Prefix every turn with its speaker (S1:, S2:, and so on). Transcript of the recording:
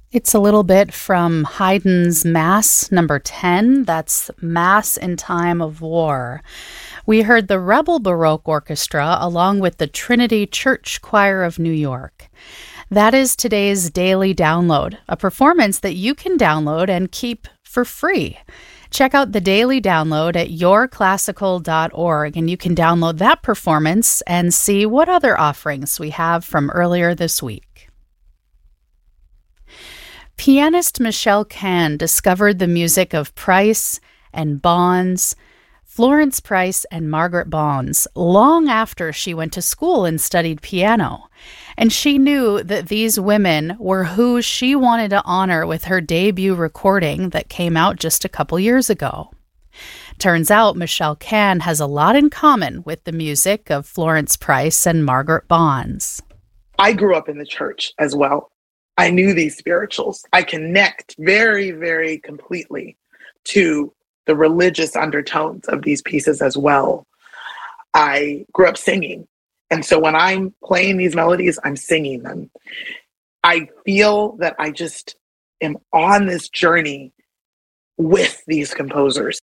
S1: It's a little bit from Haydn's Mass number 10. That's Mass in Time of War. We heard the Rebel Baroque Orchestra along with the Trinity Church Choir of New York. That is today's Daily Download, a performance that you can download and keep for free. Check out the Daily Download at yourclassical.org, and you can download that performance and see what other offerings we have from earlier this week. Pianist Michelle Kahn discovered the music of Price and Bonds, Florence Price and Margaret Bonds, long after she went to school and studied piano. And she knew that these women were who she wanted to honor with her debut recording that came out just a couple years ago. Turns out Michelle Kahn has a lot in common with the music of Florence Price and Margaret Bonds.
S2: I grew up in the church as well. I knew these spirituals. I connect very, very completely to the religious undertones of these pieces as well. I grew up singing. And so when I'm playing these melodies, I'm singing them. I feel that I just am on this journey with these composers.